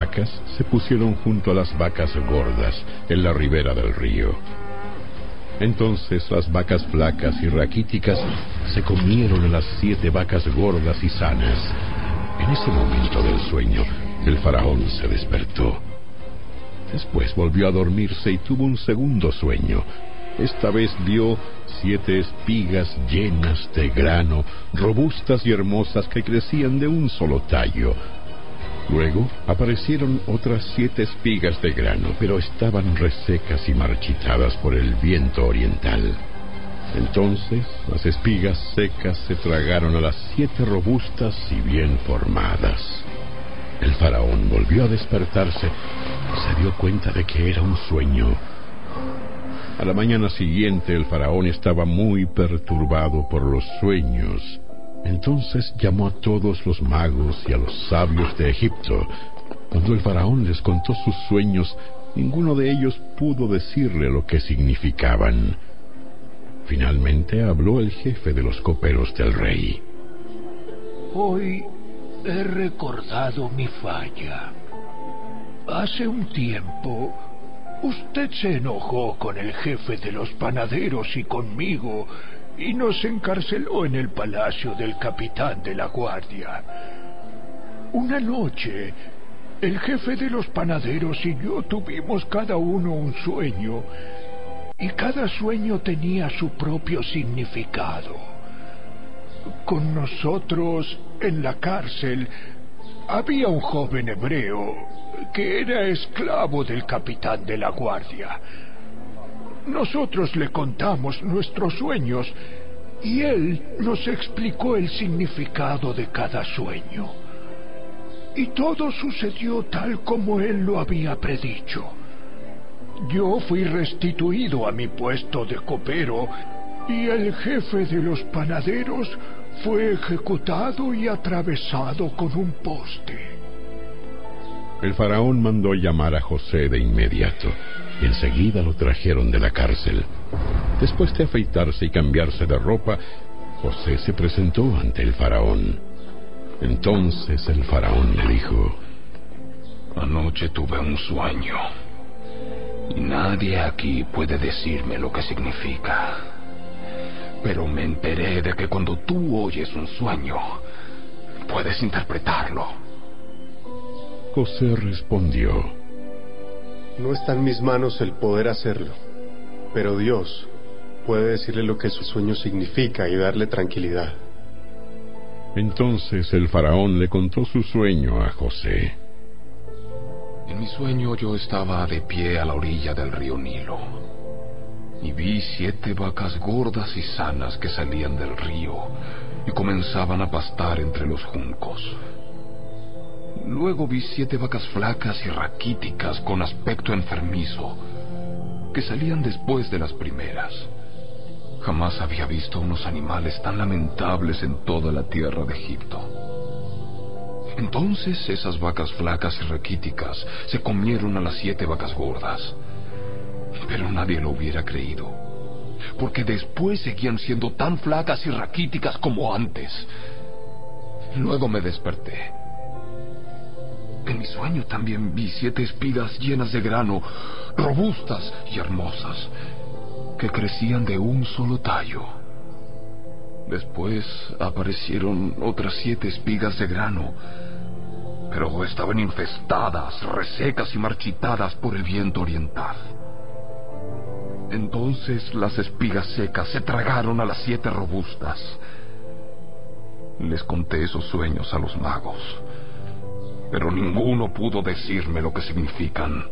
vacas se pusieron junto a las vacas gordas en la ribera del río. Entonces las vacas flacas y raquíticas se comieron a las 7 vacas gordas y sanas. En ese momento del sueño, el faraón se despertó. Después volvió a dormirse y tuvo un segundo sueño. Esta vez vio 7 espigas llenas de grano, robustas y hermosas que crecían de un solo tallo. Luego aparecieron otras 7 espigas de grano, pero estaban resecas y marchitadas por el viento oriental. Entonces las espigas secas se tragaron a las 7 robustas y bien formadas. El faraón volvió a despertarse y se dio cuenta de que era un sueño. A la mañana siguiente el faraón estaba muy perturbado por los sueños. Entonces llamó a todos los magos y a los sabios de Egipto. Cuando el faraón les contó sus sueños, ninguno de ellos pudo decirle lo que significaban. Finalmente habló el jefe de los coperos del rey. Hoy he recordado mi falla. Hace un tiempo, usted se enojó con el jefe de los panaderos y conmigo, y nos encarceló en el palacio del capitán de la guardia. Una noche, el jefe de los panaderos y yo tuvimos cada uno un sueño, y cada sueño tenía su propio significado. Con nosotros, en la cárcel, había un joven hebreo que era esclavo del capitán de la guardia. Nosotros le contamos nuestros sueños y él nos explicó el significado de cada sueño. Y todo sucedió tal como él lo había predicho. Yo fui restituido a mi puesto de copero y el jefe de los panaderos fue ejecutado y atravesado con un poste. El faraón mandó llamar a José de inmediato. Y enseguida lo trajeron de la cárcel. Después de afeitarse y cambiarse de ropa, José se presentó ante el faraón. Entonces el faraón le dijo: Anoche tuve un sueño, y nadie aquí puede decirme lo que significa. Pero me enteré de que cuando tú oyes un sueño, puedes interpretarlo. José respondió: No está en mis manos el poder hacerlo, pero Dios puede decirle lo que su sueño significa y darle tranquilidad. Entonces el faraón le contó su sueño a José. En mi sueño yo estaba de pie a la orilla del río Nilo, y vi 7 vacas gordas y sanas que salían del río y comenzaban a pastar entre los juncos. Luego vi 7 vacas flacas y raquíticas con aspecto enfermizo, que salían después de las primeras. Jamás había visto unos animales tan lamentables en toda la tierra de Egipto. Entonces esas vacas flacas y raquíticas se comieron a las 7 vacas gordas. Pero nadie lo hubiera creído, porque después seguían siendo tan flacas y raquíticas como antes. Luego me desperté. En mi sueño también vi 7 espigas llenas de grano, robustas y hermosas, que crecían de un solo tallo. Después aparecieron otras 7 espigas de grano, pero estaban infestadas, resecas y marchitadas por el viento oriental. Entonces las espigas secas se tragaron a las 7 robustas. Les conté esos sueños a los magos, pero ninguno pudo decirme lo que significan.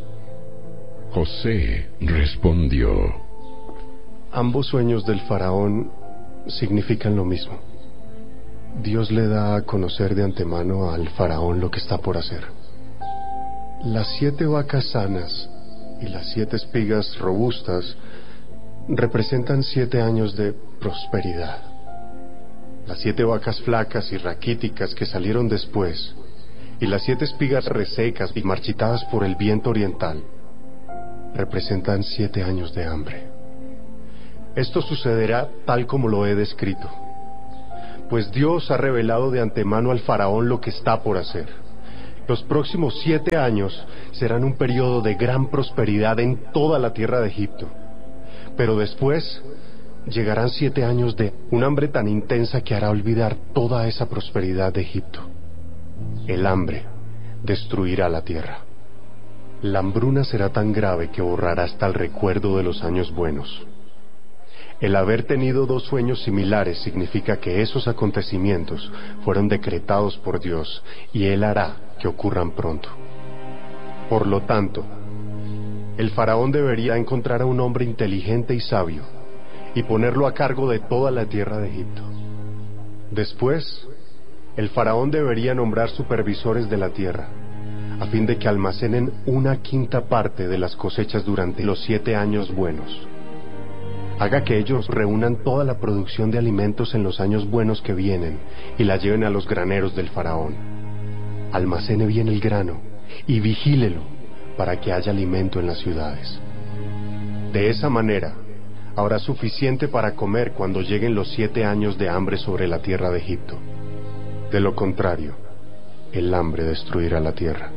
José respondió: Ambos sueños del faraón significan lo mismo. Dios le da a conocer de antemano al faraón lo que está por hacer. Las 7 vacas sanas y las 7 espigas robustas representan 7 años de prosperidad. Las 7 vacas flacas y raquíticas que salieron después, y las 7 espigas resecas y marchitadas por el viento oriental, representan 7 años de hambre. Esto sucederá tal como lo he descrito, pues Dios ha revelado de antemano al faraón lo que está por hacer. Los próximos 7 años serán un periodo de gran prosperidad en toda la tierra de Egipto. Pero después llegarán 7 años de un hambre tan intensa que hará olvidar toda esa prosperidad de Egipto. El hambre destruirá la tierra. La hambruna será tan grave que borrará hasta el recuerdo de los años buenos. El haber tenido 2 sueños similares significa que esos acontecimientos fueron decretados por Dios y Él hará que ocurran pronto. Por lo tanto, el faraón debería encontrar a un hombre inteligente y sabio y ponerlo a cargo de toda la tierra de Egipto. Después, el faraón debería nombrar supervisores de la tierra, a fin de que almacenen 1/5 parte de las cosechas durante los 7 años buenos. Haga que ellos reúnan toda la producción de alimentos en los años buenos que vienen y la lleven a los graneros del faraón. Almacene bien el grano y vigílelo para que haya alimento en las ciudades. De esa manera, habrá suficiente para comer cuando lleguen los 7 años de hambre sobre la tierra de Egipto. De lo contrario, el hambre destruirá la tierra.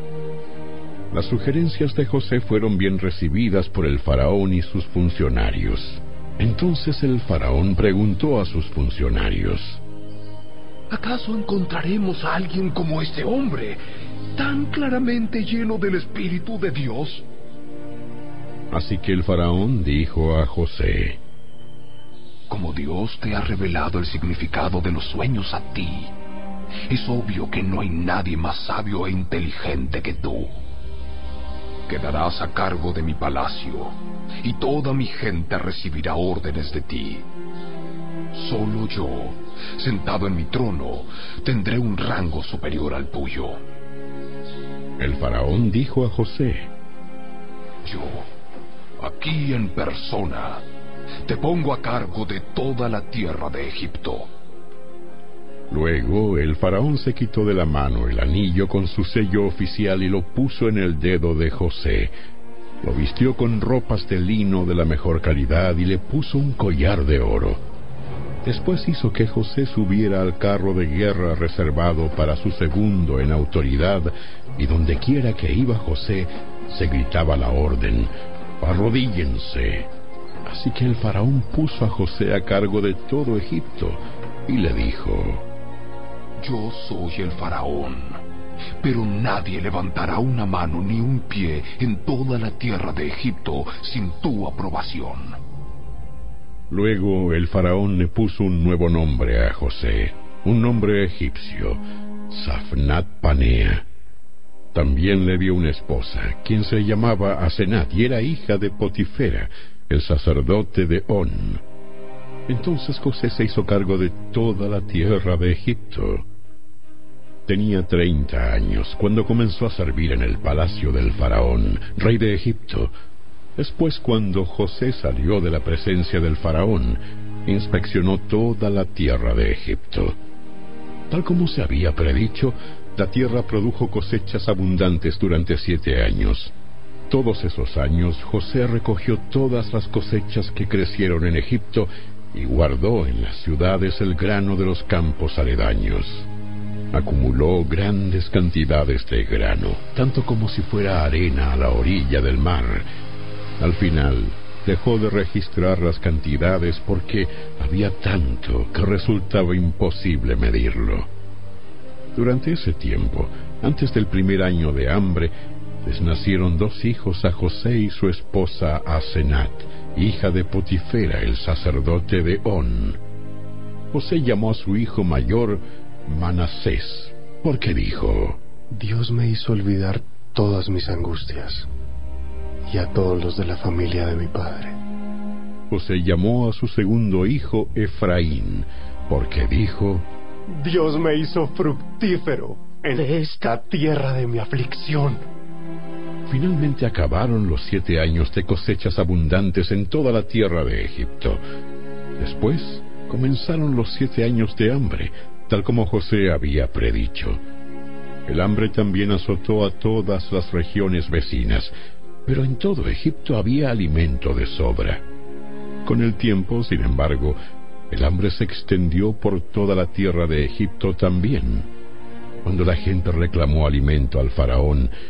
Las sugerencias de José fueron bien recibidas por el faraón y sus funcionarios. Entonces el faraón preguntó a sus funcionarios: ¿acaso encontraremos a alguien como este hombre, tan claramente lleno del Espíritu de Dios? Así que el faraón dijo a José: como Dios te ha revelado el significado de los sueños a ti, es obvio que no hay nadie más sabio e inteligente que tú. Quedarás a cargo de mi palacio, y toda mi gente recibirá órdenes de ti. Solo yo, sentado en mi trono, tendré un rango superior al tuyo. El faraón dijo a José: yo, aquí en persona, te pongo a cargo de toda la tierra de Egipto. Luego el faraón se quitó de la mano el anillo con su sello oficial y lo puso en el dedo de José. Lo vistió con ropas de lino de la mejor calidad y le puso un collar de oro. Después hizo que José subiera al carro de guerra reservado para su segundo en autoridad, y donde quiera que iba José, se gritaba la orden: arrodíllense. Así que el faraón puso a José a cargo de todo Egipto y le dijo: yo soy el faraón, pero nadie levantará una mano ni un pie en toda la tierra de Egipto sin tu aprobación. Luego el faraón le puso un nuevo nombre a José, un nombre egipcio, Safnat Panea. También le dio una esposa, quien se llamaba Asenat y era hija de Potifera, el sacerdote de On. Entonces José se hizo cargo de toda la tierra de Egipto. Tenía 30 años cuando comenzó a servir en el palacio del faraón, rey de Egipto. Después, cuando José salió de la presencia del faraón, inspeccionó toda la tierra de Egipto. Tal como se había predicho, la tierra produjo cosechas abundantes durante 7 años. Todos esos años, José recogió todas las cosechas que crecieron en Egipto y guardó en las ciudades el grano de los campos aledaños. Acumuló grandes cantidades de grano, tanto como si fuera arena a la orilla del mar. Al final, dejó de registrar las cantidades porque había tanto que resultaba imposible medirlo. Durante ese tiempo, antes del primer año de hambre, les nacieron 2 hijos a José y su esposa Asenat, hija de Potifera, el sacerdote de On. José llamó a su hijo mayor Manasés, porque dijo: Dios me hizo olvidar todas mis angustias y a todos los de la familia de mi padre. José llamó a su segundo hijo Efraín, porque dijo: Dios me hizo fructífero en esta tierra de mi aflicción. Finalmente acabaron los 7 años de cosechas abundantes en toda la tierra de Egipto. Después comenzaron los 7 años de hambre, tal como José había predicho. El hambre también azotó a todas las regiones vecinas, pero en todo Egipto había alimento de sobra. Con el tiempo, sin embargo, el hambre se extendió por toda la tierra de Egipto también. Cuando la gente reclamó alimento al faraón,